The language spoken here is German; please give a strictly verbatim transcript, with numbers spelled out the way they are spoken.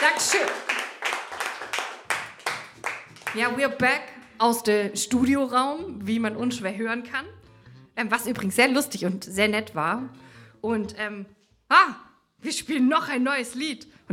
Dankeschön. Ja, we're back aus dem Studioraum, wie man unschwer hören kann. Ähm, was übrigens sehr lustig und sehr nett war. Und, ähm, ah, wir spielen noch ein neues Lied.